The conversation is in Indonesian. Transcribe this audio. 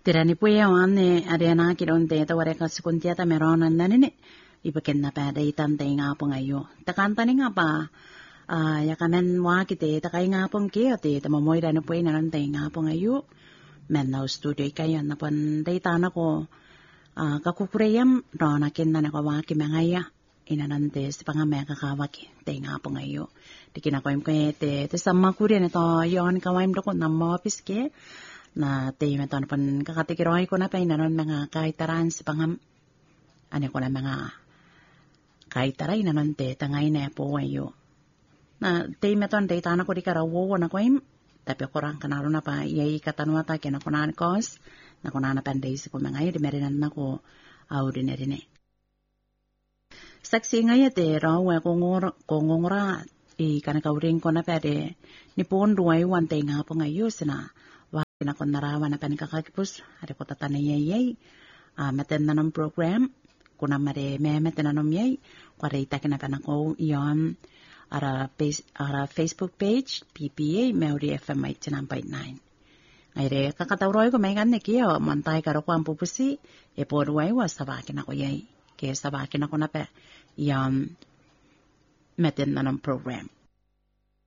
Tirani puya wanne adena kironte ta wareka sukuntia ta merona nanene ibaken na pa dai tante nga po ngayo. Takanta ni nga pa ya kamen wa kite ta kay nga pong kiyo te ta mamoy na puya nanante nga po ngayo. Men na studio kaya na pan dai ta na ko kakukureyam rona ken na ko wa ki mangaya inanante sa pangame kakawaki te nga po ngayo. Dikina ko im te sama kurya na to yon kawaim do ko na mapis ke na te meton pan kakatikiroy ko na pa inanon mga kaitaran sa pangam ano ko na mga kaitaray nanon te tangay na po wayo na te meton te tana ko di karawo na ko im tapi kurang kanaro na pa iyay katanwata kina ko na kos na ko na panday sa ko mga di merinan na ko ordinary ne saksi ngaya te rawa kongora kanakauring ko na pede ni pon duway wante nga po ngayo sina na kon narawan na panikakakipus ada ko tatanayay meten na ng program kuna mare meten na ng yay kwarita kina panako iyon ara Facebook page PPA Maori FM 89.9 ayre kakatawroy ko may ganne kiyo mantay karo ko ang pupusi e podway was sabakin ako yay kaya sabakin ako na pa iyon meten na ng program